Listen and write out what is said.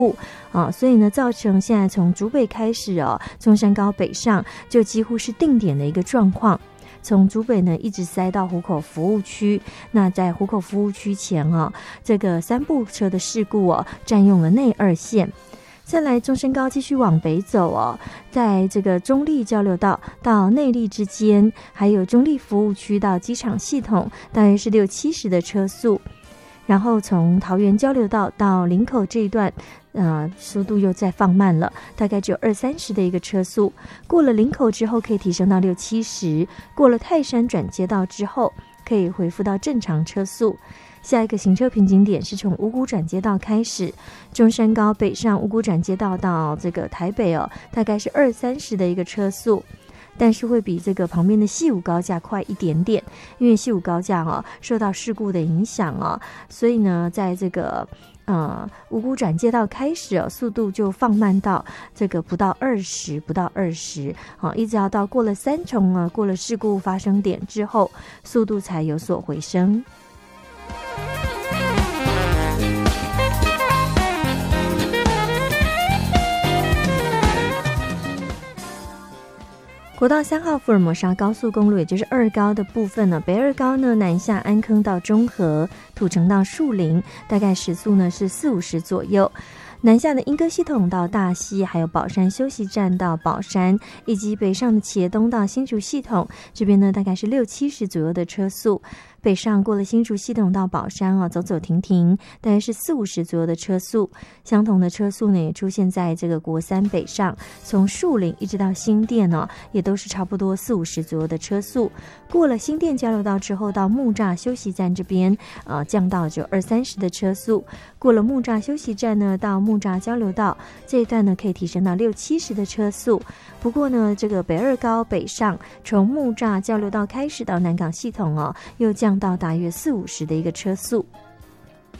所以呢，造成现在从竹北开始中山高北上就几乎是定点的一个状况。从竹北呢一直塞到湖口服务区，那在湖口服务区前这个3部车的事故占用了内2线。再来中山高继续往北走在这个中立交流道到内坜之间，还有中立服务区到机场系统，大约是60-70的车速。然后从桃园交流道到林口这一段速度又再放慢了，大概只有20-30的一个车速。过了林口之后可以提升到60-70，过了泰山转接道之后可以恢复到正常车速。下一个行车瓶颈点是从五股转接道开始，中山高北上五股转接道到这个台北大概是20-30的一个车速，但是会比这个旁边的西武高架快一点点，因为西武高架受到事故的影响所以呢在这个五股转接道开始速度就放慢到这个不到20，一直要到过了3重过了事故发生点之后，速度才有所回升。国道3号福尔摩沙高速公路，也就是2高的部分北2高呢南下安坑到中和，土城到树林，大概时速呢是40-50左右。南下的莺歌系统到大溪，还有宝山休息站到宝山，以及北上的茄东到新竹系统，这边呢大概是60-70左右的车速。北上过了新竹系统到宝山走走停停，大概是40-50左右的车速。相同的车速呢也出现在这个国3北上，从树林一直到新店也都是差不多40-50左右的车速。过了新店交流道之后到木栅休息站这边降到只有20-30的车速。过了木栅休息站呢到木栅交流道这一段呢可以提升到60-70的车速。不过呢这个北2高北上从木栅交流道开始到南港系统又降到大约40-50的一个车速。